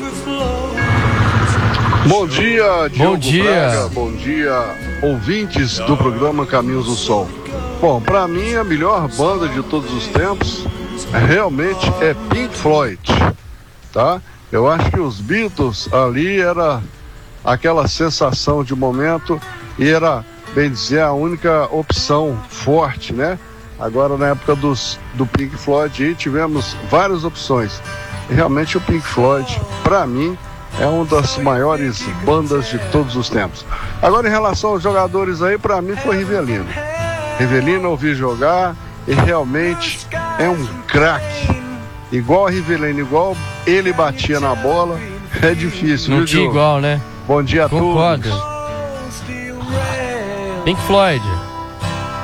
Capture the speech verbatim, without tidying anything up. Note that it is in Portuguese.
Bom dia, Diogo Bom dia. Braga. Bom dia, ouvintes do programa Caminhos do Sol. Bom, pra mim a melhor banda de todos os tempos realmente é Pink Floyd, tá? Eu acho que os Beatles ali era aquela sensação de momento e era, bem dizer, a única opção forte, né? Agora na época dos, do Pink Floyd aí, tivemos várias opções. E realmente o Pink Floyd, pra mim, é uma das maiores bandas de todos os tempos. Agora, em relação aos jogadores aí, pra mim foi Rivelino. Rivelino eu ouvi jogar e realmente é um craque. Igual a Rivelino, igual ele batia na bola, é difícil, Não viu, tinha Diogo? igual, né? Bom dia a Concordo. todos. Pink Floyd.